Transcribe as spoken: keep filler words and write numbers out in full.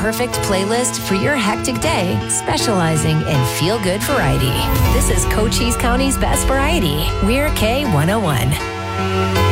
perfect playlist for your hectic day, specializing in feel-good variety. This is Cochise County's best variety. We're K one oh one.